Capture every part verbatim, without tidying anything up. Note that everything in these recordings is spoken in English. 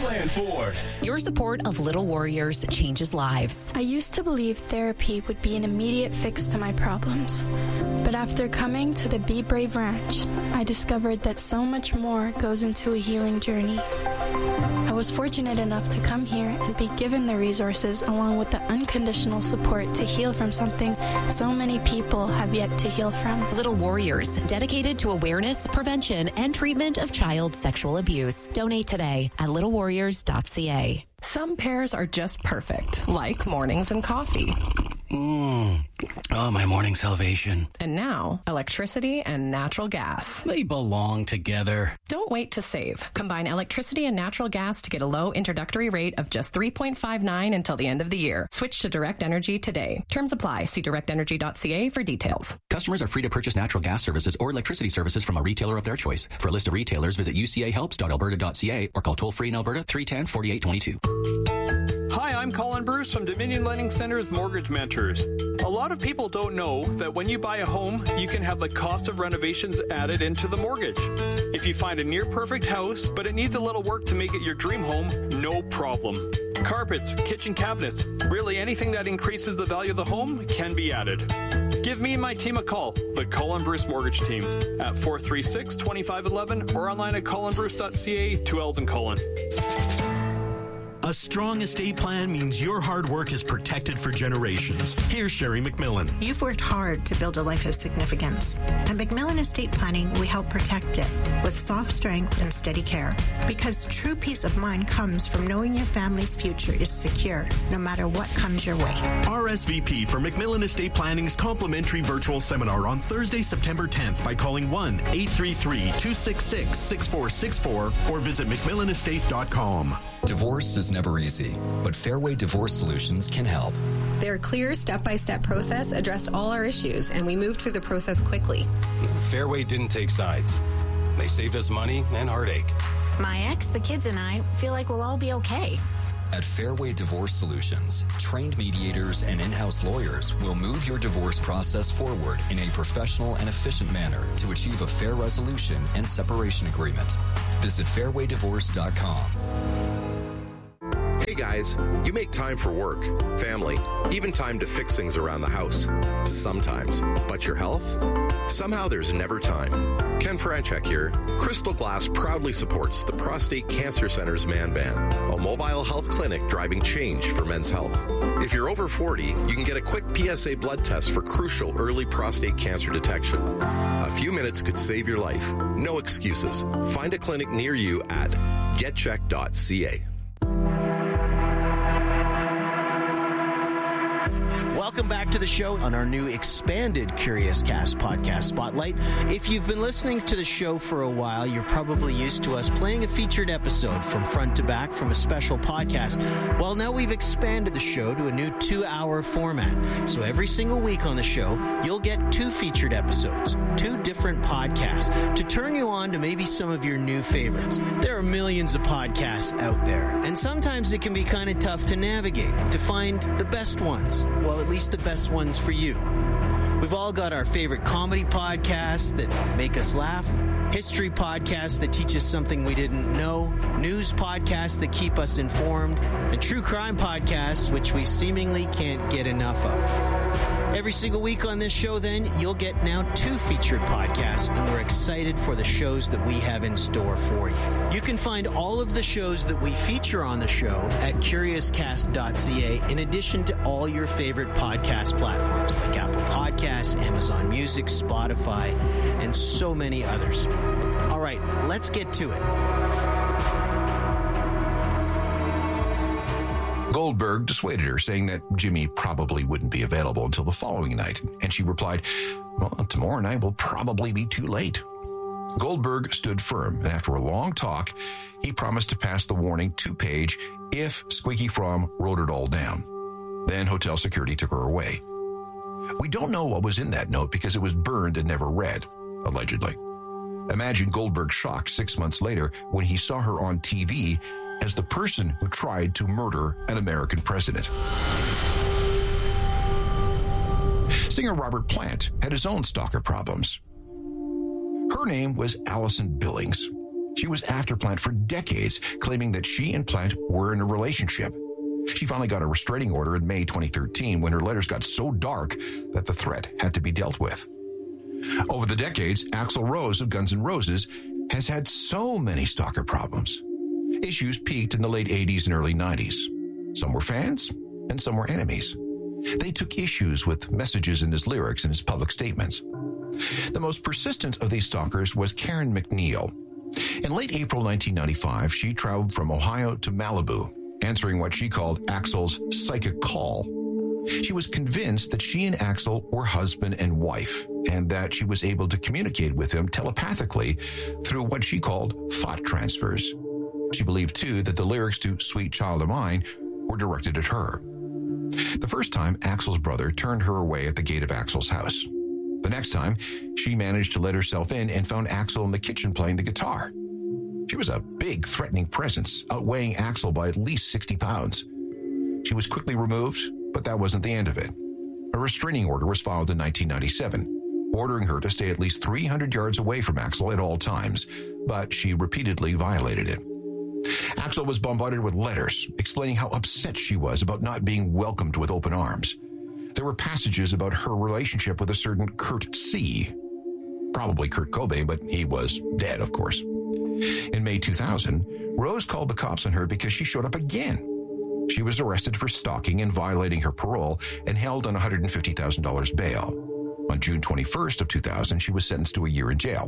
Heartland Ford. Your support of Little Warriors changes lives. I used to believe therapy would be an immediate fix to my problems. But after coming to the Be Brave Ranch, I discovered that so much more goes into a healing journey. I was fortunate enough to come here and be given the resources along with the unconditional support to heal from something so many people have yet to heal from. Little Warriors, dedicated to awareness, prevention, and treatment of child sexual abuse. Donate today at little warriors dot c a. Some pairs are just perfect, like mornings and coffee. Mmm. Oh, my morning salvation. And now, electricity and natural gas. They belong together. Don't wait to save. Combine electricity and natural gas to get a low introductory rate of just three point five nine until the end of the year. Switch to Direct Energy today. Terms apply. See direct energy dot c a for details. Customers are free to purchase natural gas services or electricity services from a retailer of their choice. For a list of retailers, visit u c a helps dot alberta dot c a or call toll-free in Alberta three one zero, four eight two two. Hi, I'm Colin Bruce from Dominion Lending Center's Mortgage Mentors. A lot of people don't know that when you buy a home, you can have the cost of renovations added into the mortgage. If you find a near-perfect house, but it needs a little work to make it your dream home, no problem. Carpets, kitchen cabinets, really anything that increases the value of the home can be added. Give me and my team a call, the Colin Bruce Mortgage Team, at four three six, two five one one or online at colin bruce dot c a, two L's in Colin. A strong estate plan means your hard work is protected for generations. Here's Sherry McMillan. You've worked hard to build a life of significance. At McMillan Estate Planning, we help protect it with soft strength and steady care. Because true peace of mind comes from knowing your family's future is secure, no matter what comes your way. R S V P for McMillan Estate Planning's complimentary virtual seminar on Thursday, September tenth by calling one eight three three, two six six, six four six four or visit mcmillan estate dot com. Divorce is never easy, but Fairway Divorce Solutions can help. Their clear step-by-step process addressed all our issues, and we moved through the process quickly. Fairway didn't take sides. They saved us money and heartache. My ex, the kids, and I feel like we'll all be okay. At Fairway Divorce Solutions, trained mediators and in-house lawyers will move your divorce process forward in a professional and efficient manner to achieve a fair resolution and separation agreement. Visit fairway divorce dot com. Hey guys, you make time for work, family, even time to fix things around the house. Sometimes. But your health? Somehow there's never time. Ken Franchek here. Crystal Glass proudly supports the Prostate Cancer Center's Man Van, a mobile health clinic driving change for men's health. If you're over forty, you can get a quick P S A blood test for crucial early prostate cancer detection. A few minutes could save your life. No excuses. Find a clinic near you at get check dot c a. Welcome back to the show on our new expanded Curious Cast podcast spotlight. If you've been listening to the show for a while, you're probably used to us playing a featured episode from front to back from a special podcast. Well, now we've expanded the show to a new two-hour format. So every single week on the show, you'll get two featured episodes, two different podcasts, to turn you on to maybe some of your new favorites. There are millions of podcasts out there, and sometimes it can be kind of tough to navigate, to find the best ones. Well, at least the best ones for you. We've all got our favorite comedy podcasts that make us laugh, history podcasts that teach us something we didn't know, news podcasts that keep us informed, and true crime podcasts which we seemingly can't get enough of. Every single week on this show, then, you'll get now two featured podcasts, and we're excited for the shows that we have in store for you. You can find all of the shows that we feature on the show at curious cast dot c a, in addition to all your favorite podcast platforms like Apple Podcasts, Amazon Music, Spotify, and so many others. All right, let's get to it. Goldberg dissuaded her, saying that Jimmy probably wouldn't be available until the following night, and she replied, well, tomorrow night will probably be too late. Goldberg stood firm, and after a long talk, he promised to pass the warning to Paige if Squeaky Fromm wrote it all down. Then hotel security took her away. We don't know what was in that note because it was burned and never read, allegedly. Imagine Goldberg's shock six months later when he saw her on T V as the person who tried to murder an American president. Singer Robert Plant had his own stalker problems. Her name was Allison Billings. She was after Plant for decades, claiming that she and Plant were in a relationship. She finally got a restraining order in May twenty thirteen when her letters got so dark that the threat had to be dealt with. Over the decades, Axl Rose of Guns N' Roses has had so many stalker problems. Issues peaked in the late eighties and early nineties. Some were fans, and some were enemies. They took issues with messages in his lyrics and his public statements. The most persistent of these stalkers was Karen McNeil. In late April nineteen ninety-five, she traveled from Ohio to Malibu, answering what she called Axl's psychic call. She was convinced that she and Axl were husband and wife, and that she was able to communicate with him telepathically through what she called thought transfers. She believed, too, that the lyrics to Sweet Child of Mine were directed at her. The first time, Axl's brother turned her away at the gate of Axl's house. The next time, she managed to let herself in and found Axl in the kitchen playing the guitar. She was a big, threatening presence, outweighing Axl by at least sixty pounds. She was quickly removed, but that wasn't the end of it. A restraining order was filed in nineteen ninety-seven, ordering her to stay at least three hundred yards away from Axl at all times, but she repeatedly violated it. Axl was bombarded with letters explaining how upset she was about not being welcomed with open arms. There were passages about her relationship with a certain Kurt C. Probably Kurt Cobain, but he was dead, of course. In May two thousand, Rose called the cops on her because she showed up again. She was arrested for stalking and violating her parole and held on one hundred fifty thousand dollars bail. On June twenty-first of two thousand, she was sentenced to a year in jail.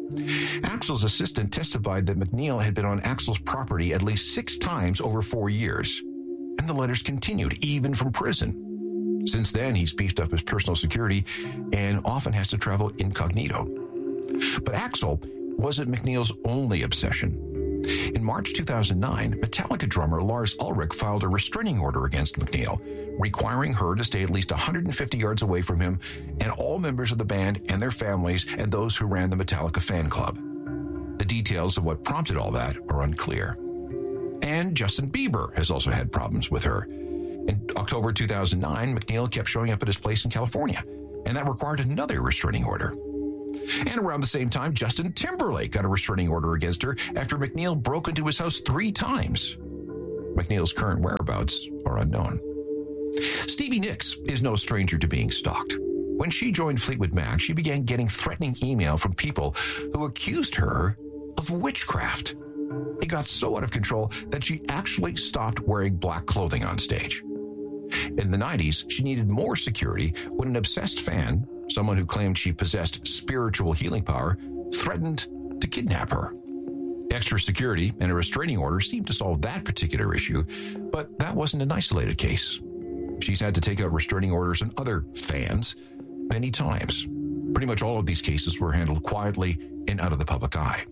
Axl's assistant testified that McNeil had been on Axl's property at least six times over four years. And the letters continued, even from prison. Since then, he's beefed up his personal security and often has to travel incognito. But Axl wasn't McNeil's only obsession. In March two thousand nine, Metallica drummer Lars Ulrich filed a restraining order against McNeil, requiring her to stay at least one hundred fifty yards away from him and all members of the band and their families and those who ran the Metallica fan club. The details of what prompted all that are unclear. And Justin Bieber has also had problems with her. In October two thousand nine, McNeil kept showing up at his place in California, and that required another restraining order. And around the same time, Justin Timberlake got a restraining order against her after McNeil broke into his house three times. McNeil's current whereabouts are unknown. Stevie Nicks is no stranger to being stalked. When she joined Fleetwood Mac, she began getting threatening email from people who accused her of witchcraft. It got so out of control that she actually stopped wearing black clothing on stage. In the nineties, she needed more security when an obsessed fan, someone who claimed she possessed spiritual healing power, threatened to kidnap her. Extra security and a restraining order seemed to solve that particular issue, but that wasn't an isolated case. She's had to take out restraining orders on other fans many times. Pretty much all of these cases were handled quietly and out of the public eye.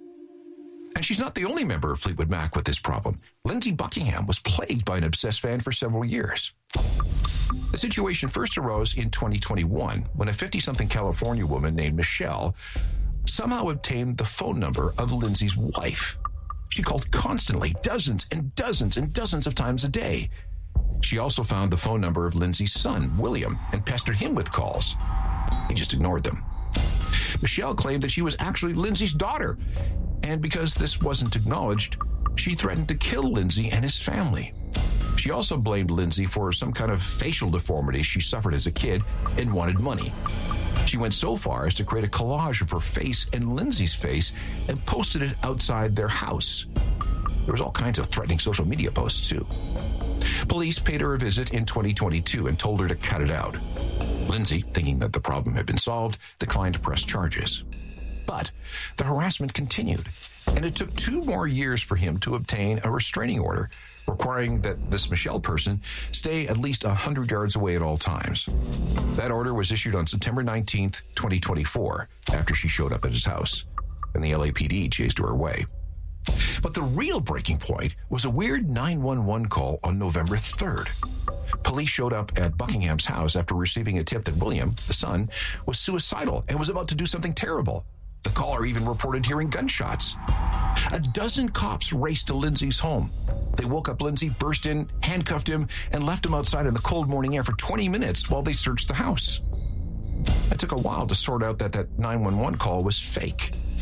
And she's not the only member of Fleetwood Mac with this problem. Lindsey Buckingham was plagued by an obsessed fan for several years. The situation first arose in twenty twenty-one when a fifty-something California woman named Michelle somehow obtained the phone number of Lindsey's wife. She called constantly, dozens and dozens and dozens of times a day. She also found the phone number of Lindsey's son, William, and pestered him with calls. He just ignored them. Michelle claimed that she was actually Lindsey's daughter, and because this wasn't acknowledged, she threatened to kill Lindsey and his family. She also blamed Lindsey for some kind of facial deformity she suffered as a kid and wanted money. She went so far as to create a collage of her face and Lindsey's face and posted it outside their house. There was all kinds of threatening social media posts, too. Police paid her a visit in twenty twenty-two and told her to cut it out. Lindsey, thinking that the problem had been solved, declined to press charges. But the harassment continued, and it took two more years for him to obtain a restraining order, requiring that this Michelle person stay at least one hundred yards away at all times. That order was issued on September nineteenth, twenty twenty-four, after she showed up at his house, and the L A P D chased her away. But the real breaking point was a weird nine one one call on November third. Police showed up at Buckingham's house after receiving a tip that William, the son, was suicidal and was about to do something terrible. The caller even reported hearing gunshots. A dozen cops raced to Lindsey's home. They woke up Lindsey, burst in, handcuffed him, and left him outside in the cold morning air for twenty minutes while they searched the house. It took a while to sort out that that nine one one call was fake.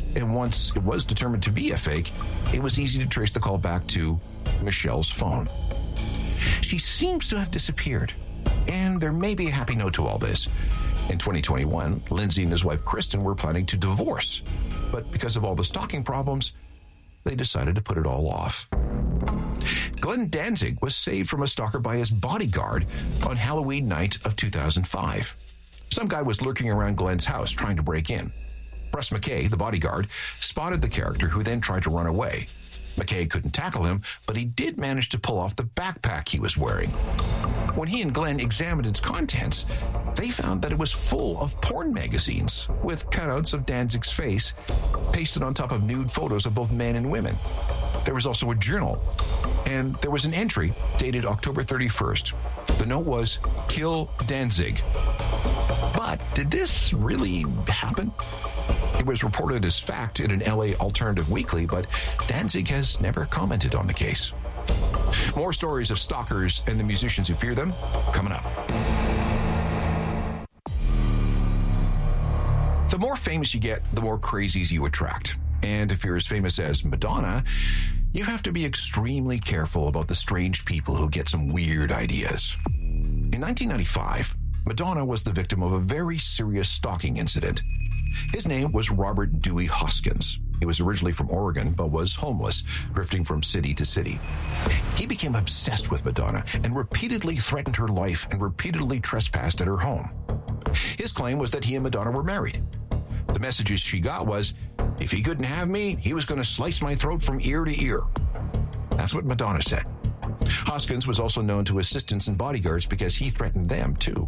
And once it was determined to be a fake, it was easy to trace the call back to Michelle's phone. She seems to have disappeared, and there may be a happy note to all this. In twenty twenty-one, Lindsay and his wife Kristen were planning to divorce, but because of all the stalking problems, they decided to put it all off. Glenn Danzig was saved from a stalker by his bodyguard on Halloween night of two thousand five. Some guy was lurking around Glenn's house trying to break in. Russ McKay, the bodyguard, spotted the character, who then tried to run away. McKay couldn't tackle him, but he did manage to pull off the backpack he was wearing. When he and Glenn examined its contents, they found that it was full of porn magazines with cutouts of Danzig's face pasted on top of nude photos of both men and women. There was also a journal, and there was an entry dated October thirty-first. The note was, "Kill Danzig." But did this really happen? It was reported as fact in an L A alternative weekly, but Danzig has never commented on the case. More stories of stalkers and the musicians who fear them coming up. The more famous you get, the more crazies you attract. And if you're as famous as Madonna, you have to be extremely careful about the strange people who get some weird ideas. In nineteen ninety-five, Madonna was the victim of a very serious stalking incident. His name was Robert Dewey Hoskins. He was originally from Oregon, but was homeless, drifting from city to city. He became obsessed with Madonna and repeatedly threatened her life and repeatedly trespassed at her home. His claim was that he and Madonna were married. The messages she got was, if he couldn't have me, he was going to slice my throat from ear to ear. That's what Madonna said. Hoskins was also known to assistants and bodyguards because he threatened them, too.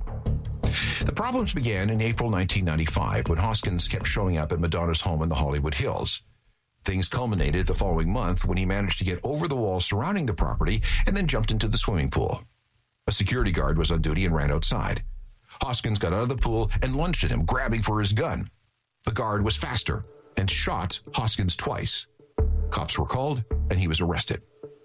The problems began in April nineteen ninety-five when Hoskins kept showing up at Madonna's home in the Hollywood Hills. Things culminated the following month when he managed to get over the wall surrounding the property and then jumped into the swimming pool. A security guard was on duty and ran outside. Hoskins got out of the pool and lunged at him, grabbing for his gun. The guard was faster and shot Hoskins twice. Cops were called and he was arrested.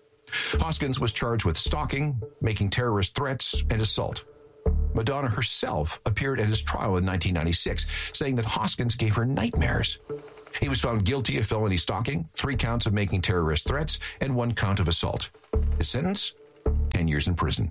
Hoskins was charged with stalking, making terrorist threats, and assault. Madonna herself appeared at his trial in nineteen ninety-six, saying that Hoskins gave her nightmares. He was found guilty of felony stalking, three counts of making terrorist threats, and one count of assault. His sentence? Ten years in prison.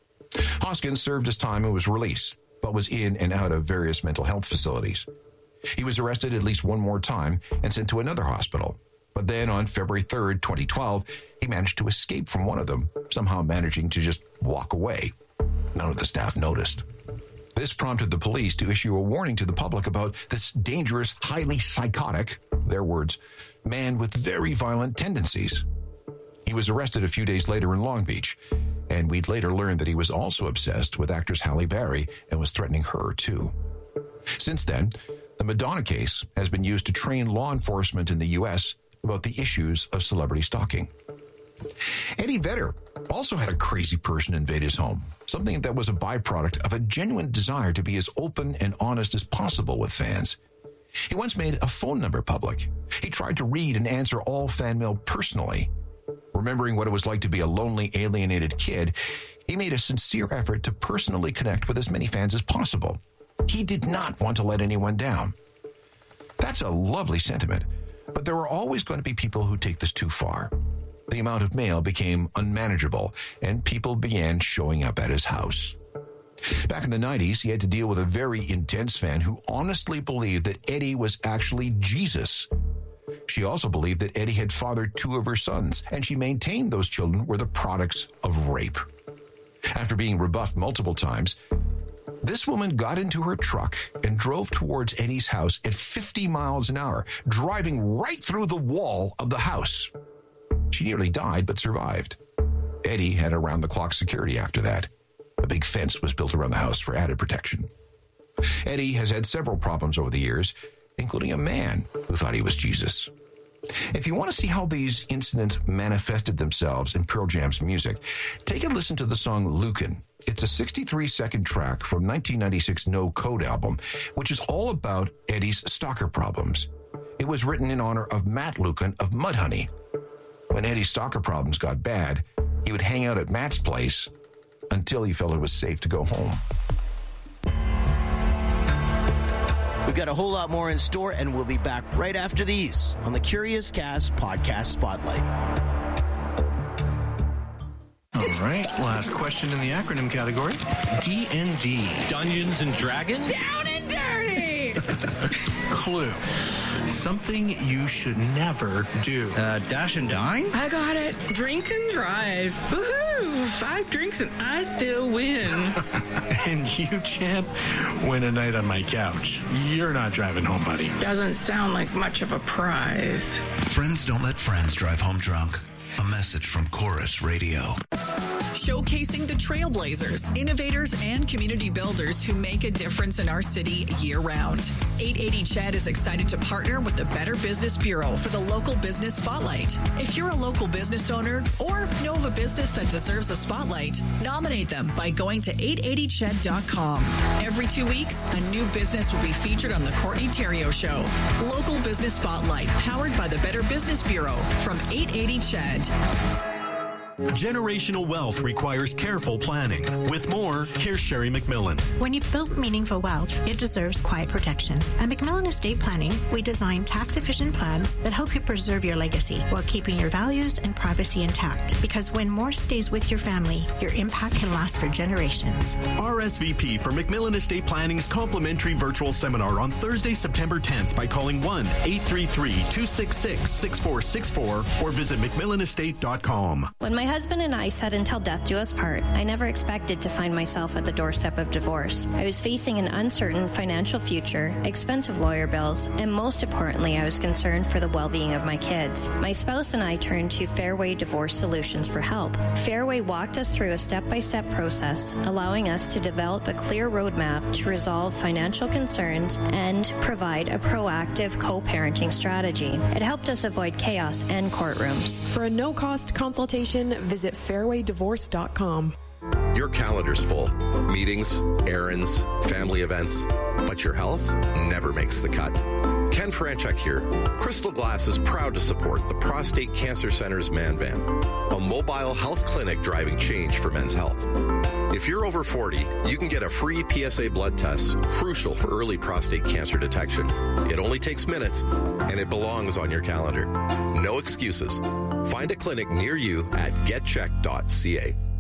Hoskins served his time and was released, but was in and out of various mental health facilities. He was arrested at least one more time and sent to another hospital. But then on February third, twenty twelve, he managed to escape from one of them, somehow managing to just walk away. None of the staff noticed. This prompted the police to issue a warning to the public about this dangerous, highly psychotic, their words, man with very violent tendencies. He was arrested a few days later in Long Beach, and we'd later learned that he was also obsessed with actress Halle Berry and was threatening her, too. Since then, the Madonna case has been used to train law enforcement in the U S about the issues of celebrity stalking. Eddie Vedder also had a crazy person invade his home, something that was a byproduct of a genuine desire to be as open and honest as possible with fans. He once made a phone number public. He tried to read and answer all fan mail personally. Remembering what it was like to be a lonely, alienated kid, he made a sincere effort to personally connect with as many fans as possible. He did not want to let anyone down. That's a lovely sentiment, but there are always going to be people who take this too far. The amount of mail became unmanageable, and people began showing up at his house. Back in the nineties, he had to deal with a very intense fan who honestly believed that Eddie was actually Jesus. She also believed that Eddie had fathered two of her sons, and she maintained those children were the products of rape. After being rebuffed multiple times, this woman got into her truck and drove towards Eddie's house at fifty miles an hour, driving right through the wall of the house. She nearly died, but survived. Eddie had around-the-clock security after that. A big fence was built around the house for added protection. Eddie has had several problems over the years, including a man who thought he was Jesus. If you want to see how these incidents manifested themselves in Pearl Jam's music, take a listen to the song Lucan. It's a sixty-three second track from nineteen ninety-six No Code album, which is all about Eddie's stalker problems. It was written in honor of Matt Lucan of Mudhoney. When Eddie's stalker problems got bad, he would hang out at Matt's place until he felt it was safe to go home. We've got a whole lot more in store, and we'll be back right after these on the Curious Cast Podcast Spotlight. All right, last question in the acronym category. D and D. Dungeons and Dragons? Down and dirty! Clue. Something you should never do. Uh, dash and dine? I got it. Drink and drive. Woohoo! Five drinks and I still win. And you, champ, win a night on my couch. You're not driving home, buddy. Doesn't sound like much of a prize. Friends don't let friends drive home drunk. A message from Chorus Radio. Showcasing the trailblazers, innovators, and community builders who make a difference in our city year-round. eight eighty C H E D is excited to partner with the Better Business Bureau for the Local Business Spotlight. If you're a local business owner or know of a business that deserves a spotlight, nominate them by going to eight eighty C H E D dot com. Every two weeks, a new business will be featured on the Courtney Theriault Show. Local Business Spotlight, powered by the Better Business Bureau from eight eighty C H E D. Generational wealth requires careful planning. With more, here's Sherry McMillan. When you've built meaningful wealth, it deserves quiet protection. At McMillan Estate Planning, we design tax-efficient plans that help you preserve your legacy while keeping your values and privacy intact. Because when more stays with your family, your impact can last for generations. R S V P for McMillan Estate Planning's complimentary virtual seminar on Thursday, September tenth by calling one eight three three, two six six, six four six four or visit McMillan Estate dot com. When my husband and I said until death do us part, I never expected to find myself at the doorstep of divorce. I was facing an uncertain financial future, expensive lawyer bills, and most importantly, I was concerned for the well-being of my kids. My spouse and I turned to Fairway Divorce Solutions for help. Fairway walked us through a step-by-step process, allowing us to develop a clear roadmap to resolve financial concerns and provide a proactive co-parenting strategy. It helped us avoid chaos and courtrooms. For a no-cost consultation, visit fairway divorce dot com. Your calendar's full. Meetings, errands, family events. But your health never makes the cut. Ken Franchuk here. Crystal Glass is proud to support the Prostate Cancer Center's Man Van, a mobile health clinic driving change for men's health. If you're over forty, you can get a free P S A blood test, crucial for early prostate cancer detection. It only takes minutes, and it belongs on your calendar. No excuses. Find a clinic near you at get check dot c a.